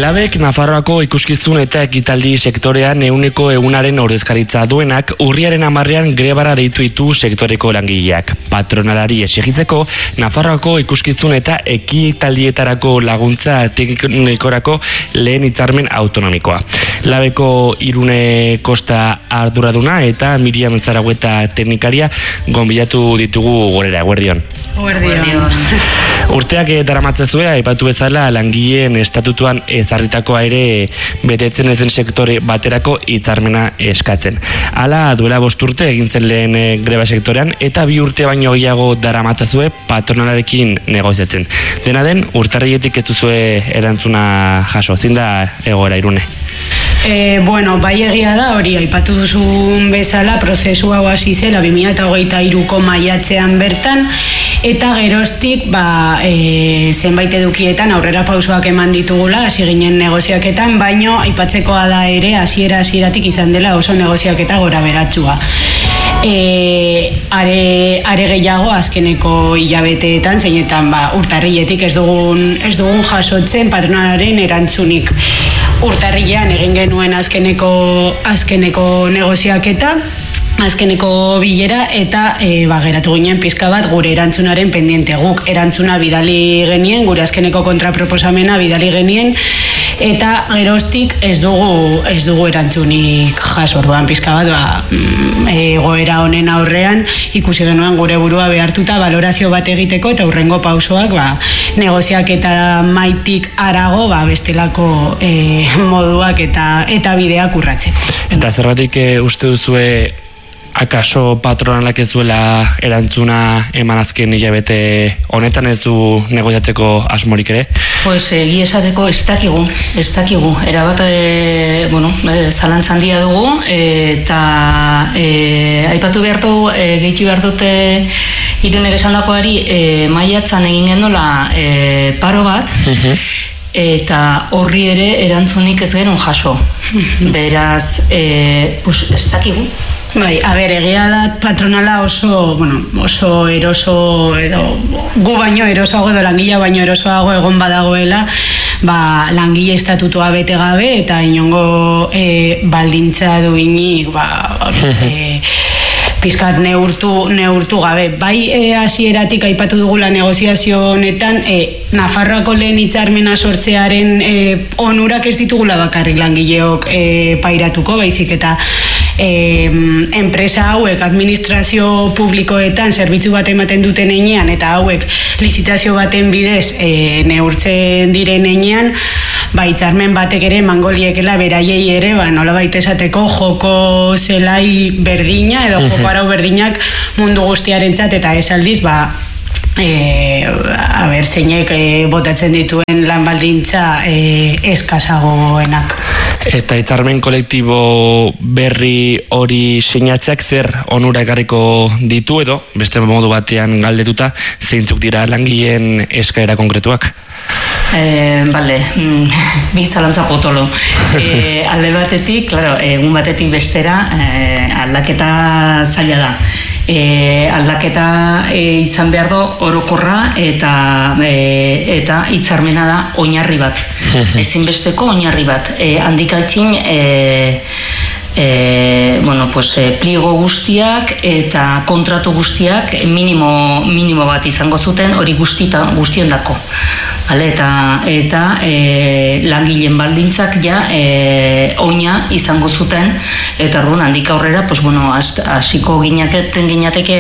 Labek Nafarroako ikuskizun eta ekitaldi sektorean ehuneko egunaren ordezkaritza duenak urriaren 10ean grebara deitu ditu sektoreko langileak. Patronalari exigitzeko Nafarroako ikuskizun eta ekitaldietarako laguntza teknikorako lehen hitzarmen autonomikoa. Labeko Irune Kosta arduraduna eta Miriam Zaragoeta teknikaria gonbidatu ditugu gorera. Eguerdion. Urteak daramatzazue, aipatu bezala langileen estatutuan ezarritakoa ere betetzen ezen sektore baterako hitzarmena eskatzen. Hala, duela 5 urte egin zen lehen greba sektorean eta 2 urte baino gehiago daramatzazue patronalarekin negoziatzen. Dena den, urtarriletik ez duzue erantzuna jaso. Zein da egoera, Irune? Bai egia da, hori aipatu duzun bezala prozesu hau hasi zela 2023ko maiatzean bertan, eta geroztik zenbait edukietan aurrera pausoak eman ditugula, hasi ginen negoziaketan, baino aipatzekoa da ere hasieratik izan dela oso negoziaketa gora beratsua. Are gehiago azkeneko hilabeteetan, zeinetan urtarriletik ez dugun jasotzen patronalaren erantzunik. Urtarrilean egin genuen azkeneko negoziaketa, azkeneko bilera, eta geratu ginen pizka bat gure erantzunaren pendiente. Guk erantzuna bidali genien, gure azkeneko kontraproposamena bidali genien, eta geroztik ez dugu erantzunik jaso. Orduan pizka bat egoera honen aurrean ikusi genuen gure burua behartuta balorazio bat egiteko eta hurrengo pausoak negoziaketa maitik harago bestelako moduak eta bideak urratzeko. Eta zergatik uste duzue akaso patronalak ez duela erantzuna eman azken hilabete honetan, ez du negoziatzeko asmorik ere? Egi esateko ez dakigu. Erabat, zalantzan handia dugu, eta aipatu gehitu behar dute Irunek esandakoari, maiatzan egin gendola paro bat, eta horri ere erantzunik ez genuen jaso. Beraz, ez dakigu. Egia da patronala oso eroso, edo gu baino erosoago edo langilea baino erosoago egon badagoela, langile estatutua bete gabe eta inongo baldintza duinik pizkat neurtu gabe. Hasieratik aipatu dugula negoziazio honetan, Nafarroako lehen hitzarmena sortzearen onurak ez ditugula bakarrik langileok pairatuko, baizik eta enpresa hauek administrazio publikoetan zerbitzu bat ematen duten heinean eta hauek lizitazio baten bidez neurtzen diren heinean, hitzarmen batek ere mangoliekela beraiei ere nolabait esateko joko zelai berdina edo joko arau berdinak mundu guztiarentzat, eta ez aldiz zeinek botatzen dituen lan baldintza eskasagoenak. Eta hitzarmen kolektibo berri hori sinatzeak zer onura ekarriko ditu edo, beste modu batean galdetuta, zeintzuk dira langileen eskaera konkretuak? Bi zalantza potolo. Alde batetik, egun batetik bestera, aldaketa zaila da. Aldaketa izan behar du orokorra eta hitzarmena da oinarri bat. Ezinbesteko oinarri bat. Handik aitzin pliego guztiak eta kontratu guztiak minimo bat izango zuten hori guztiondako. Eta langileen baldintzak oina izango zuten, eta orduan handik aurrera hasiko ginateke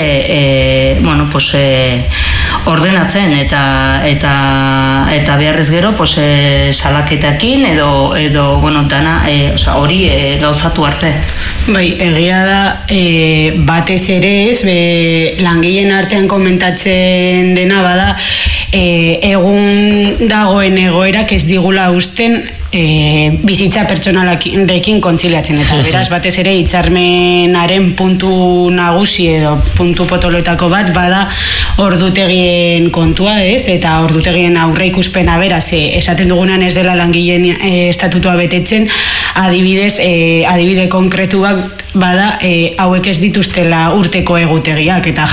ordenatzen eta beharrez gero salaketakin edo dana hori gauzatu arte. Egia da batez ere ez, langileen artean komentatzen dena bada egun dagoen egoerak ez digula usten bizitza pertsonalarekin kontziliatzen, eta beraz batez ere hitzarmenaren puntu nagusi edo puntu potoloetako bat bada ordutegien kontua, ez? Eta ordutegien aurreikuspena beraz esaten dugunan ez dela langileen estatutua betetzen, adibide konkretu bat bada hauek ez dituztela urteko egutegiak, eta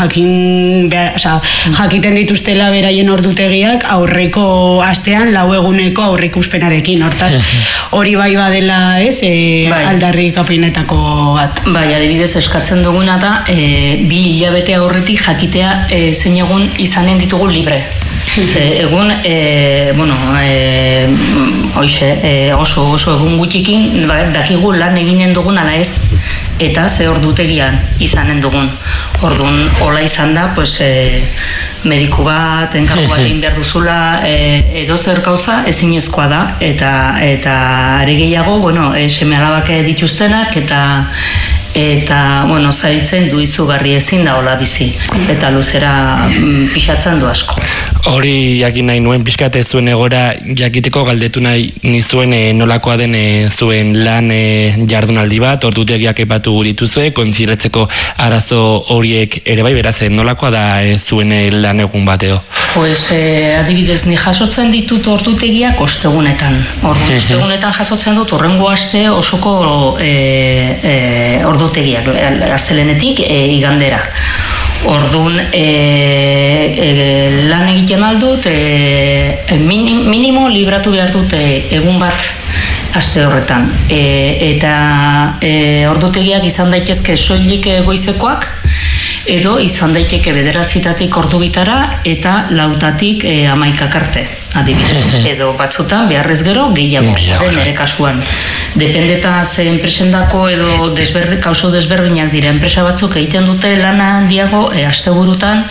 jakiten dituztela beraien ordutegiak aurreko astean 4 eguneko aurreikuspenarekin. Hortaz beraz, hori bai badela, ez, aldarri kapinetako bat. Bai, adibidez eskatzen duguna da, 2 hilabete aurretik jakitea zein egun izanen ditugu libre. Egun, oso egun gutxikin dakigu lan eginen dugun ala ez, eta ze ordutegian izanen dugun. Orduan, hola izan da, mediku bat, enkargu bat egin behar duzula, edo zer gauza ezinezkoa da, eta are gehiago, seme alabak dituztenak, eta zaitzen du izugarri ezin da hola bizi, eta luzera pixatzen du asko. Hori jakin nahi nuen, pixkate zuen egora jakiteko galdetu nahi nizuen nolakoa den zuen lan jardunaldi bat, ordutegiak epatu dituzue, kontziliatzeko arazo horiek ere bai, beraz, nolakoa da zuen lan egun bateo? Adibidez, ni jasotzen ditut ordutegiak ostegunetan. Ostegunetan jasotzen dut urrengo aste osoko ordutegiak, astelenetik igandera. Orduan, lan egiten aldut, minimo libratu behar dut egun bat aste horretan. Eta ordutegiak izan daitezke soilik goizekoak, edo izan daiteke 9:00 ordu bitara eta 4:00 11:00 arte, adibidez. Edo batzutan beharrez gero gehiago, nire kasuan. Dependeta ze enpresendako edo kauso desberdinak dira. Enpresa batzuk egiten dute lana handiago asteburutan,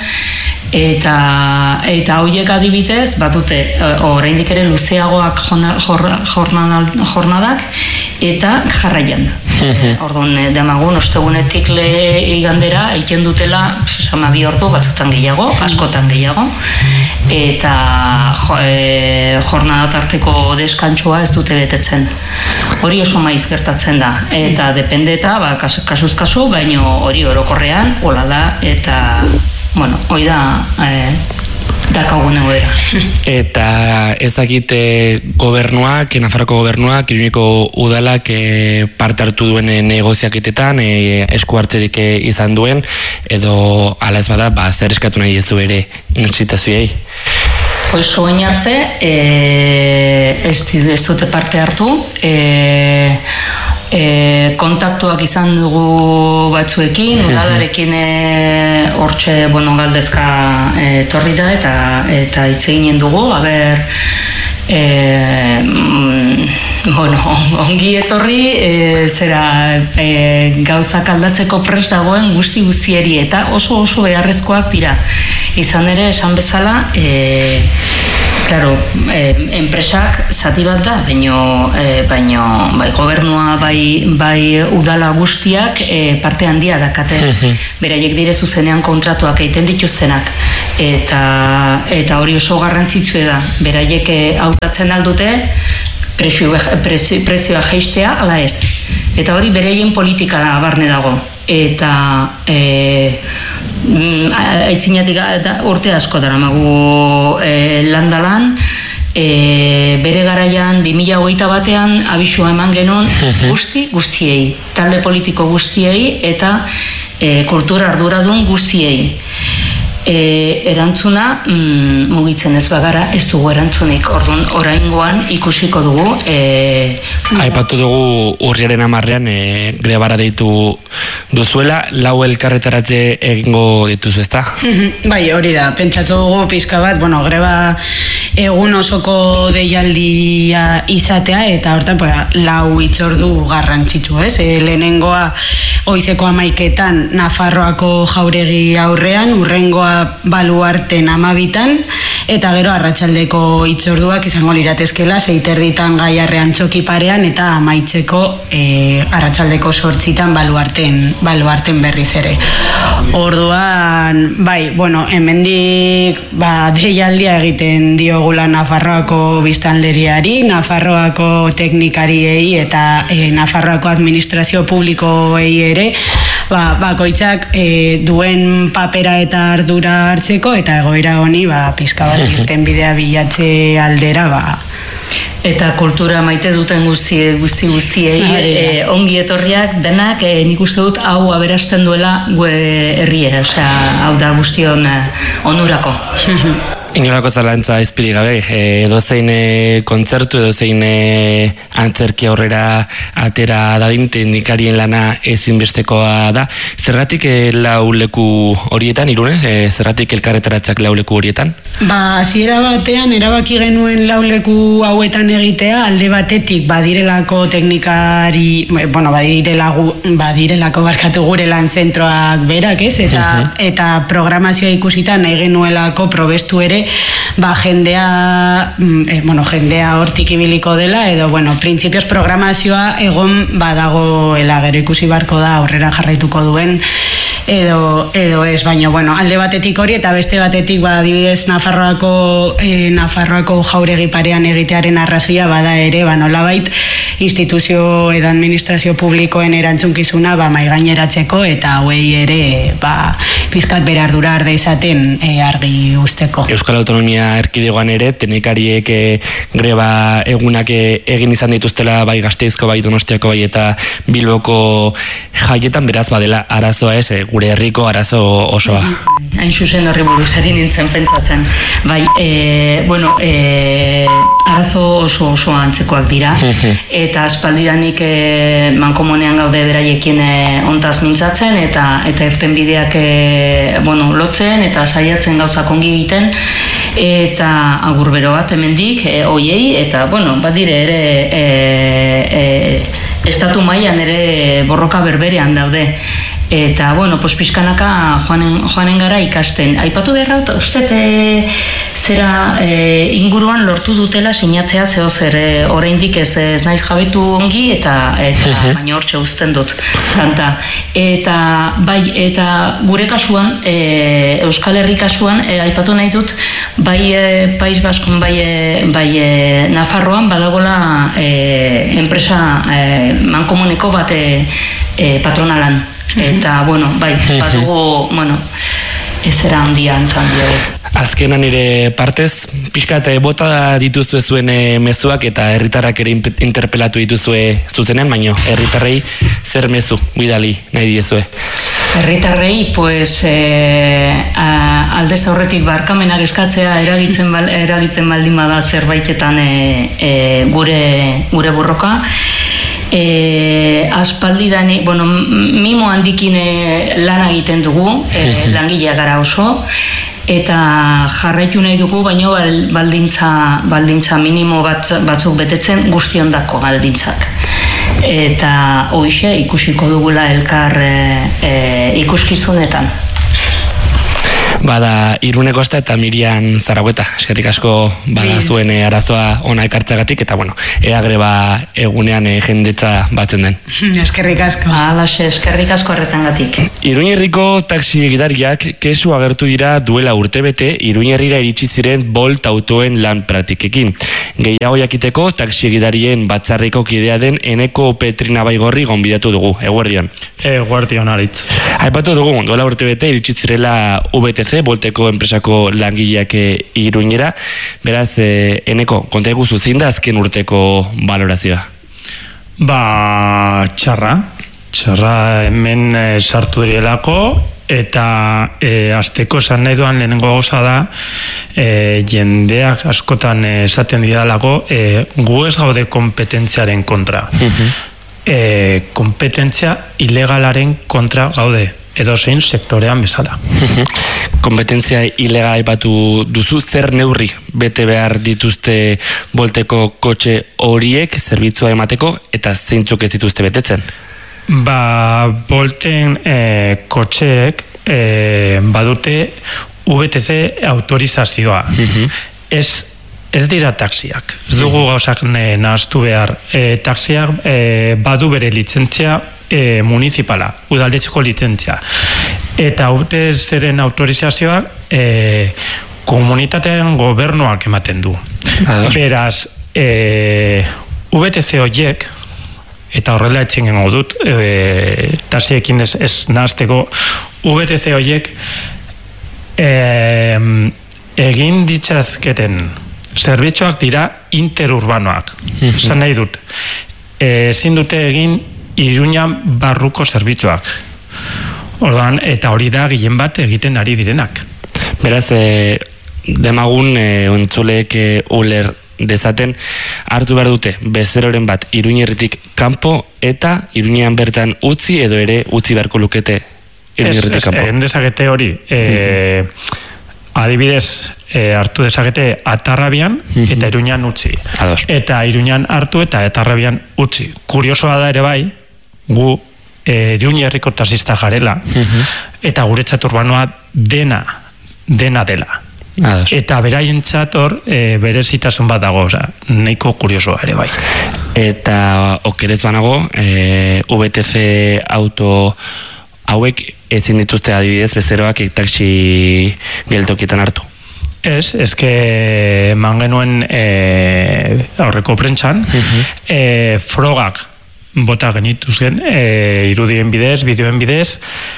eta horiek adibidez batute oraindik ere luzeagoak jornadak eta jarraian. Orduan, demagun, ostegunetik igandera egiten dutela 12 ordu, batzutan gehiago, askotan gehiago, eta jornada tarteko deskantsoa ez dute betetzen. Hori oso maiz gertatzen da, eta dependeta, kasuz kasu, baino hori orokorrean, hola da, eta hori da dakagun egoera. Eta ezagite gobernuak, Nafarroko gobernuak, Iruñeko udalak parte hartu duen negoziaketetan, esku hartzerik izan duen, edo ala ez bada, zer eskatu nahi ezu ere intzitazioei? Soain arte, ez dute parte hartu, kontaktuak izan dugu batzuekin, udalarekin hortxe galdezka etorri da eta hitz eginen dugu, ongi etorri gauzak aldatzeko prest dagoen guztieri eta oso beharrezkoak dira. Izan ere, esan bezala, enpresak zati bat da, baino gobernua bai udala guztiak parte handia dakate. Beraiek dire zuzenean kontratuak egiten dituztenak, eta hori oso garrantzitsua da. Beraiek hautatzen aldute prezioa jeistea ala ez. Eta hori beraien politika barne dago. Eta aitzinatik urte asko daramagu landalan, bere garaian 2021an abisua eman genuen guztiei, talde politiko guztiei eta kultura arduradun guztiei. Erantzuna mugitzen ez bagara ez dugu erantzunik. Orduan, oraingoan ikusiko dugu. Aipatu dugu urriaren 10ean grebara deitu duzuela, 4 elkarretaratze egingo dituzu, ezta? Bai, hori da, pentsatu dugu pizka bat, greba egun osoko deialdia izatea, eta hortan 4 hitzordu garrantzitsu, ez? Lehenengoa goizeko 11etan Nafarroako jauregi aurrean, urrengoa Baluarten 12etan, eta gero arratsaldeko hitzorduak izango liratezkela 6:30 Gaiarrean txoki parean, eta amaitzeko arratsaldeko 8etan Baluarten berriz ere. Orduan, bai, hemendik deialdia egiten diogula Nafarroako biztanleriari, Nafarroako teknikariei eta Nafarroako administrazio publikoei ere, bakoitzak duen papera eta ardura hartzeko, eta egoera honi pizka bat irten bidea bilatze aldera Eta kultura maite duten guztiei ongi etorriak denak, nik uste dut hau aberasten duela herria, hau da guztion onurako. Inolako zalantza izpirik gabe, edozein kontzertu, edozein antzerki aurrera atera dadin teknikarien lana ezinbestekoa da. Zergatik lau leku horietan, Irune? Zergatik elkarretaratzak lau leku horietan? Hasiera batean erabaki genuen lau leku hauetan egitea, alde batetik badirelako teknikari, badirelako barkatu gure lan zentroak berak, ez? Eta programazioa ikusita nahi genuelako probestu ere jendea hortik ibiliko dela edo, printzipioz programazioa egon badagoela, gero ikusi barko da aurrera jarraituko duen edo ez, baina, alde batetik hori eta beste batetik, adibidez Nafarroako jauregi parean egitearen arrazoia bada ere, nolabait instituzio edo administrazio publikoen erantzunkizuna maigaineratzeko eta hauei ere pizkat berardura arda izaten argi usteko. Euskal Autonomia Erkidegoan ere, teknikariek greba egunak egin izan dituztela bai Gasteizko, bai Donostiako, bai eta Bilboko jaietan, beraz badela arazoa ez, gure herriko arazo osoa. Hain zuzen horri buruzari nintzen pentsatzen. Bai, arazo oso antzekoak dira, eta aspaldidanik mankomunean gaude beraiekin ontaz mintzatzen, eta irtenbideak lotzen, eta saiatzen gauzak ongi egiten, eta agur bero bat hemendik hoiei, eta badire ere estatu mailan ere borroka berberean daude. Eta, pixkanaka joanen gara ikasten. Aipatu beharra, uste zera inguruan lortu dutela sinatzea zer oraindik ez naiz jabetu ongi eta baina hortxe uzten dut kanta. Eta gure kasuan, Euskal Herri kasuan, aipatu nahi dut, bai País Baskon, bai Nafarroan badagola enpresa mankomuneko bat patronalan. Eta, badugu, ezera handia antzan dio. Azkenan nire partez, pixkat bota dituzue zuen mezuak eta herritarrak ere interpelatu dituzue zuzenean, baino herritarrei zer mezu bidali nahi diezue? Herritarrei, aldez aurretik barkamenak eskatzea eragitzen baldin bada zerbaitetan gure borroka. Aspaldidani, mimo handikin lana egiten dugu, langilea gara oso, eta jarraitu nahi dugu, baino baldintza minimo batzuk betetzen guztiondako baldintzak. Eta hoxe ikusiko dugula elkar ikuskizunetan. Bada Irune Kosta eta Mirian Zaragoeta, eskerrik asko zuen arazoa ona ekartzagatik, eta ea greba egunean jendetza batzen den. Eskerrik asko. Alaxe, eskerrik asko horretangatik. Iruñerriko taxi gidariak kesu agertu dira duela urtebete Iruñerrira iritsi ziren Bolt autoen lan praktikekin. Gehiago jakiteko taxi gidarien batzarriko kidea den Eneko Petrina Baigorri gonbidatu dugu. Eguerdion. Eguerdion aritz. Aipatu dugu, duela urtebete iritsi zirela VTC, Bolteko enpresako langileak Iruñera. Beraz, Eneko, konta eguzu zein da azken urteko balorazioa? Txarra hemen sartu direlako, eta azteko esan nahi duan lehenengo gauza da, jendeak askotan esaten didalako, gu ez gaude kompetentziaren kontra. Kompetentzia ilegalaren kontra gaude, edozein sektorean bezala. Kompetentzia ilegal aipatu duzu, zer neurri bete behar dituzte Bolteko kotxe horiek zerbitzua emateko eta zeintzuk ez dituzte betetzen? Bolten kotxeek badute VTC autorizazioa. Ez dira taxiak. Ez dugu gauzak nahaztu behar. Taxiak badu bere lizentzia municipala, udaldetxeko lizentzia. Eta VTCren autorizazioak komunitatean gobernuak ematen du. Beraz, VTC horiek, eta horrela etxen gengo dut, taxiekin ez nahazteko, VTC horiek egin ditzazketen zerbitzuak dira interurbanoak. Zan nahi dut. Ezin dute egin Iruñan barruko zerbitzuak. Orduan, eta hori da gehien bat egiten ari direnak. Beraz, demagun ontzuleek uler dezaten hartu behar dute bezeroren bat Iruñerritik kanpo eta Iruñean bertan utzi edo ere utzi beharko lukete Iruñerritik kanpo. Ez dezakete hori, adibidez hartu dezakete Atarrabian eta Iruñean utzi. Ados. Eta Iruñean hartu eta Atarrabian utzi. Kuriosoa da ere bai, gu Iruñerriko taxista jarela eta guretzat urbanoa dena dela. Ados. Eta beraientzat hor berezitasun bat dago, nahiko kuriosoa ere bai. Eta okerez banago, VTC auto hauek ezin dituzte adibidez bezeroak taxi geltokietan hartu. Ez que eman genuen aurreko prentsan, frogak bota genituzgen, irudien bidez, bideoen bidez,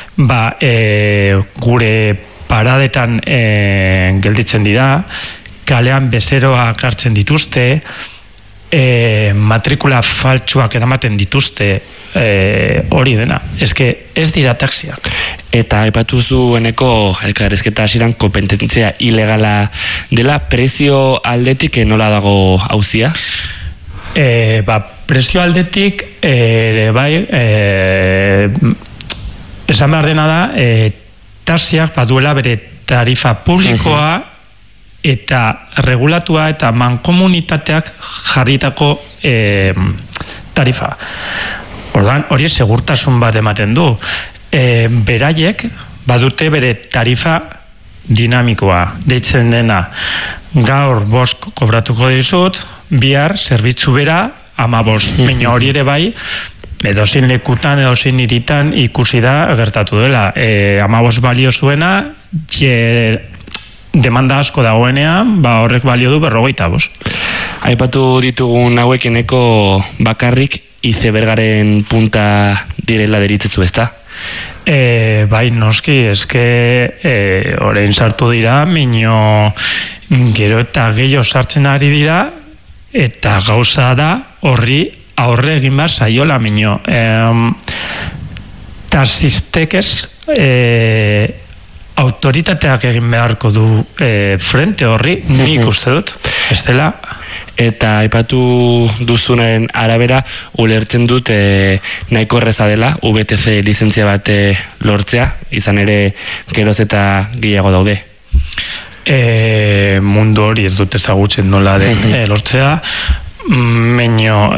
gure paradetan gelditzen dira, kalean bezeroak hartzen dituzte, matrikula faltsuak eramaten dituzte, hori dena. Ez dira taxiak. Eta aipatu zueneko elkarrizketa hasieran kompetentzia ilegala dela, prezio aldetik nola dago auzia? Prezio aldetik bai, esan behar dena da, taxiak baduela bere tarifa publikoa eta regulatua eta mankomunitateak jarritako tarifa. Orduan, hori segurtasun bat ematen du. Beraiek badute bere tarifa dinamikoa, deitzen dena gaur 5 kobratuko dizut, bihar zerbitzu bera 15. Baina hori ere bai, edozein lekutan, edozein hiritan ikusi da gertatu dela. 15 balio zuena, demanda asko dagoenean, horrek balio du 45. Aipatu ditugun hauekeneko bakarrik izebergaren punta direla deritzezu, ezta? Bai, noski, orain sartu dira, minio gero eta gehiago sartzen ari dira, eta gauza da horri aurre egin behar saiola, minio. Taxistekez autoritateak egin beharko du frente horri, nik uste dut, ez dela. Eta aipatu duzunaren arabera, ulertzen dut nahiko erreza dela, VTC lizentzia bat lortzea, izan ere geroz eta gehiago daude. Mundu hori ez dut ezagutzen nola den lortzea, meño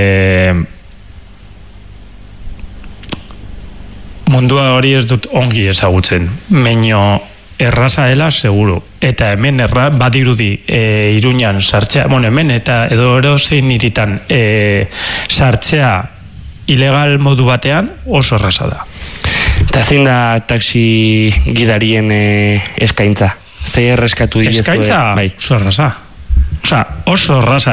mundua hori ez dut ongi ezagutzen, meño erraza dela seguru, eta hemen badirudi Iruñan sartzea, hemen eta edo erozein hiritan sartzea ilegal modu batean oso erraza da. Eta zein da taxi gidarien eskaintza? Zei erreskatu dizue? Eskaintza? Bai. Oso erraza. Oso erraza,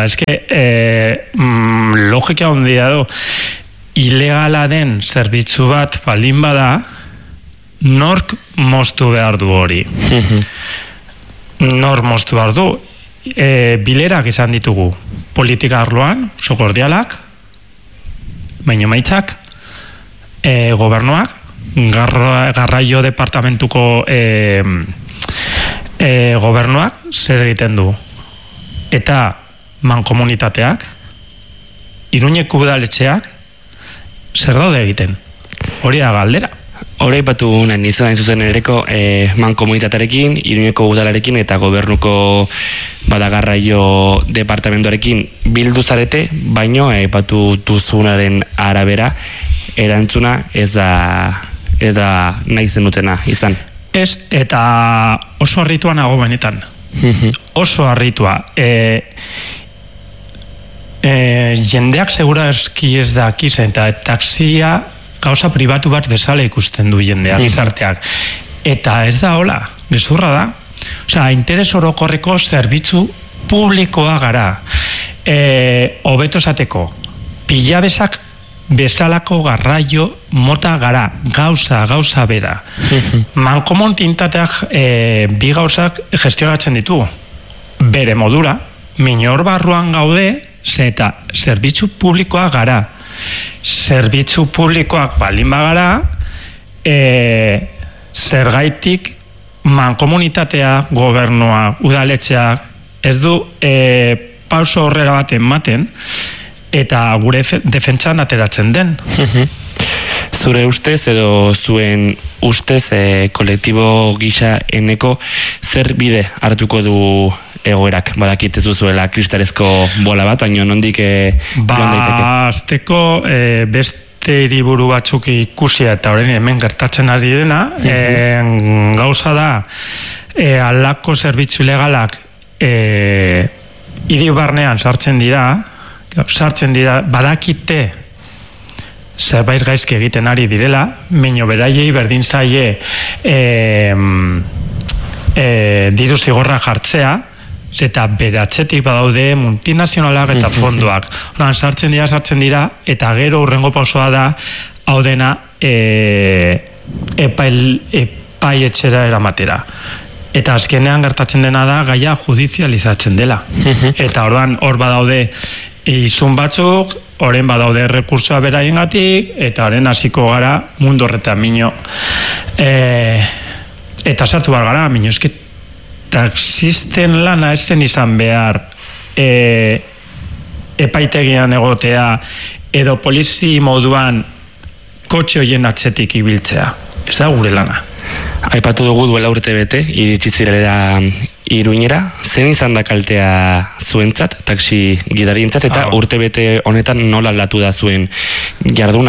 logika ondia du, ilegala den zerbitzu bat baldin bada, nork moztu behar du hori. Nork moztu behar du. Bilerak izan ditugu politika arloan, oso kordialak, baina maitzak, gobernuak, garraio departamentuko gobernuak zer egiten du. Eta mankomunitateak, Iruñeko udaletxeak, zer daude egiten. Hori da galdera. Hora ipatu nahi nizuan zuzen ereko mankomunitatearekin, Iruñeko udalarekin eta gobernuko badagarraio departamentoarekin bildu zarete, baino ipatu duzunaren arabera erantzuna ez da nahi zenutena izan. Ez, eta oso harritua nago benetan. Oso harritua. Jendeak segura eski ez da akizen, eta taxia gauza pribatu bat bezala ikusten du jendeak, gizarteak. Eta ez da hola, gezurra da. Interes orokorreko zerbitzu publikoa gara. Hobeto esateko, pilabezak bezalako garraio mota gara, gauza bera. Mankomunitateak bi gauzak gestionatzen ditu. Bere modura, minor barruan gaude, eta zerbitzu publikoa gara. Zerbitzu publikoak baldin bagara, zergaitik mankomunitatea, gobernua, udaletxea, ez du pauso horrela bat ematen, eta gure defentsan ateratzen den. Zure ustez edo zuen ustez kolektibo gisa eneko zer bide hartuko du egoerak? Badakit ez duzuela kristalezko bola bat, baina nondik joan daiteke? Azteko beste hiriburu batzuk ikusia eta orain hemen gertatzen ari dena, gauza da halako zerbitzu legalak hiri barnean sartzen dira, badakite zerbait gaizki egiten ari direla, baina beraiei berdin zaie diru zigorra jartzea, eta beratzetik badaude multinazionalak eta fondoak. Sartzen dira, eta gero hurrengo pausoa da, hau dena epai etxera eramatera. Eta azkenean gertatzen dena da, gaia judizializatzen dela. Eta orduan hor badaude izun batzuk, horren badaude rekursoa beraiengatik, eta horren hasiko gara mundu horretan mino. Eta sartu behar gara, mino, eski taxisten lana esen izan behar epaitegian egotea, edo polizi moduan kotxe hoien atzetik ibiltzea. Ez da gure lana. Aipatu dugu duela urte bete, iritsi zirela Iruñera, zen izan da kaltea zuentzat, taxi gidarientzat, eta urte bete honetan nola aldatu da zuen jarduna?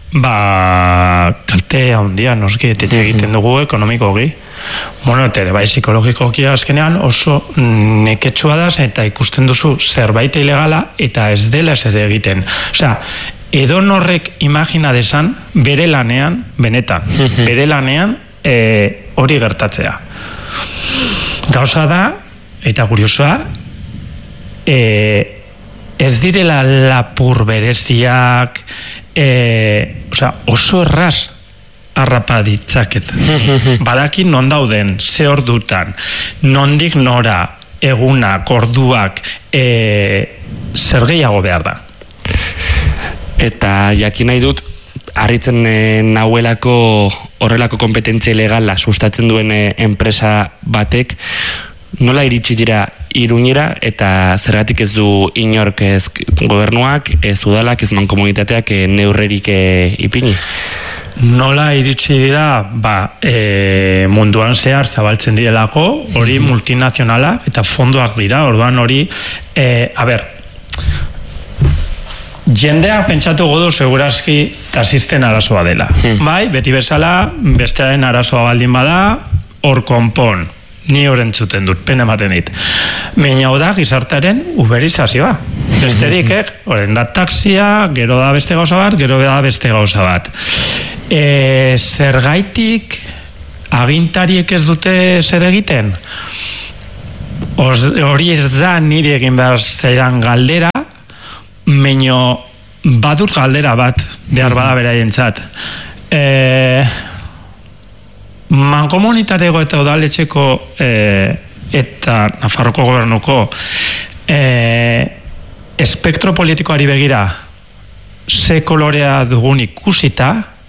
Kalte handia, noski, etxe egiten dugu ekonomikoki. Eta ere, psikologikoki azkenean oso neketsua da, eta ikusten duzu zerbait ilegala, eta ez dela zer egiten. Osea, edo norrek imagina desan, bere lanean, benetan, bere lanean hori gertatzea. Gauza da, eta kuriosoa, ez direla lapur bereziak, oso erraz harrapa ditzaket. Badakin non dauden, ze ordutan, nondik nora, egunak, orduak, zer gehiago behar da. Eta jakin nahi dut, harritzen nahuelako horrelako kompetentzia legala sustatzen duen enpresa batek nola iritsi dira Iruñera eta zergatik ez du inork ez gobernuak, ez udalak, ez mankomunitateak neurrerik ipini? Nola iritsi dira, munduan zehar zabaltzen direlako, hori multinazionala eta fondoak dira, orduan hori, jendeak pentsatu godu segurazki taxisten arazoa dela. Bai, beti bezala, bestearen arazoa baldin bada, hor konpon. Ni horrentzuten dut, pena ematen dit. Baina da gizartearen uberizazioa. Besterik, horren da taxia, gero da beste gauza bat, gero da beste gauza bat. Zergaitik agintariek ez dute zer egiten? Hori ez da niri egin behar zaidan galdera, baina badut galdera bat, behar bada beraientzat. Mankomunitateko eta udaletxeko eta Nafarroko gobernuko espektro politikoari begira ze kolorea dugun ikusita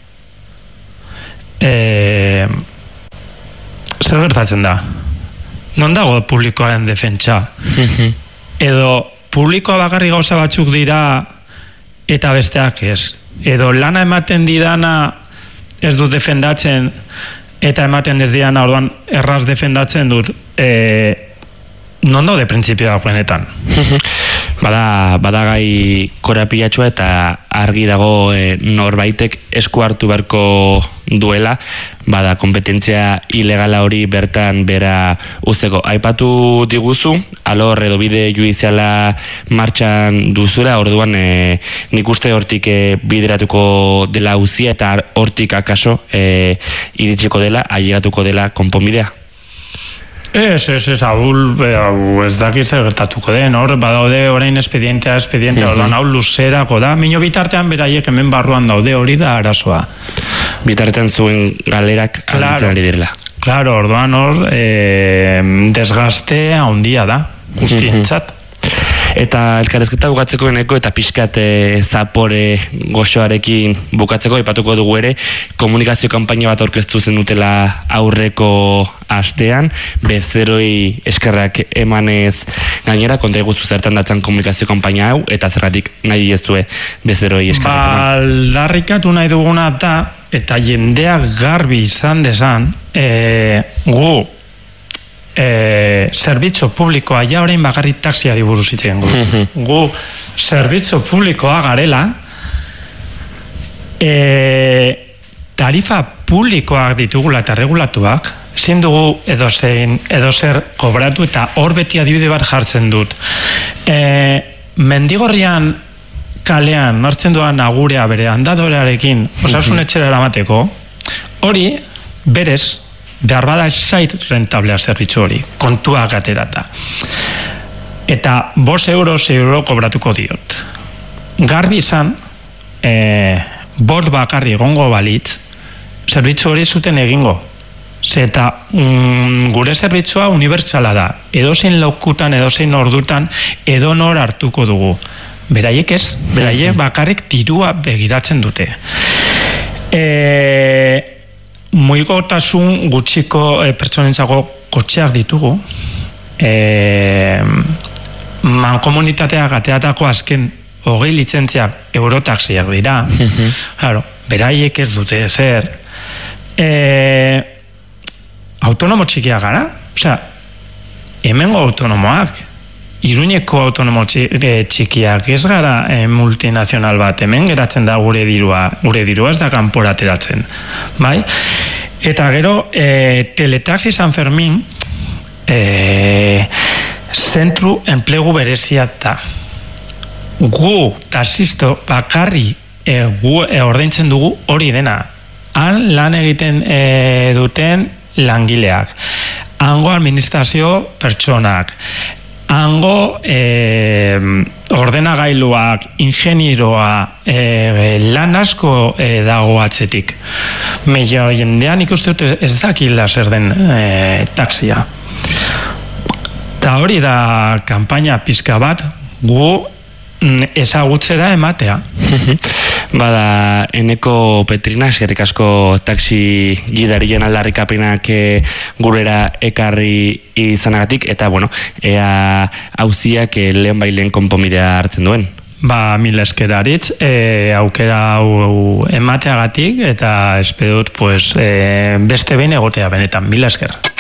zer gertatzen da? Non dago publikoaren defentsa? Edo publikoa bakarri gauza batzuk dira eta besteak ez? Edo lana ematen didana ez dut defendatzen eta ematen ez diana orduan erraz defendatzen dut, non daude printzipioa benetan? Bada gai korapilatxua eta argi dago norbaitek esku hartu beharko duela, bada kompetentzia ilegala hori bertan bera uzteko. Aipatu diguzu, alor edo bide judiziala martxan duzula, orduan nik uste hortik bideratuko dela uzia eta hortik akaso iritsiko dela, ailegatuko dela konponbidea. Ez, ez dakit zer gertatuko den, hor, badaude orain expedientea, orduan hau luzerako da, minio bitartean beraiek hemen barruan daude, hori da arazoa. Bitartean zuen galerak alditzen ari direla. Claro, orduan hor, desgaste handia da, guztientzat. Eta elkarrezketa bukatzeko eneko eta pixkat zapore goxoarekin bukatzeko aipatuko dugu ere komunikazio kanpaina bat aurkeztu zen dutela aurreko astean, bezeroi eskerrak emanez gainera, konta eguzu zertan datzan komunikazio kanpaina hau eta zerratik nahi diezue bezeroi eskerrak eman. Aldarrikatu nahi duguna da, eta jendeak garbi izan desan, gu zerbitzu publikoa, ja orain bakarrik taxiari buruz iten gu zerbitzu publikoa garela, tarifa publikoak ditugula eta regulatuak, ezin dugu edozer kobratu, eta hor beti adibide bat jartzen dut. Mendigorrian kalean hartzen doan agurea bere andadorearekin osasun etxera eramateko, hori berez behar bada zait rentablea zerbitzu hori, kontuak aterata. Eta 5 euro kobratuko diot. Garbi izan, 5 bakarri egongo balitz, zerbitzu hori zuten egingo. Eta gure zerbitzua unibertsala da. Edozein laukutan, edozein ordutan, edonor hartuko dugu. Beraiek ez, beraiek bakarrik dirua begiratzen dute. Muigotasun gutxiko pertsonentzako kotxeak ditugu. Mankomunitateak ateatako azken 20 lizentziak eurotaxiak dira. Beraiek ez dute zer. Autonomo txikiak gara? Osea, hemengo autonomoak, Iruñeko autonomo txikiak ez gara multinazional bat, hemen geratzen da gure dirua ez da kanpora ateratzen, bai? Eta gero, Teletaxi San Fermin zentru enplegu berezia da. Gu, taxisto, bakarri gu ordaintzen dugu hori dena. Han lan egiten duten langileak, hango administrazio pertsonak, hango ordenagailuak, ingenieroa, lan asko dago atzetik. Meio jendean ikusten dut ez dakila zer den taxia. Eta hori da kanpaina pizka bat gu ezagutzera ematea. Bada, eneko Petrina, eskerrik asko taxi gidarien aldarrikapenak gurera ekarri izanagatik, eta bueno, ea auziak lehen bailen konponbidea hartzen duen. Mila eskeraritz, aukera hau emateagatik, eta espedut beste behin egotea benetan, mila esker.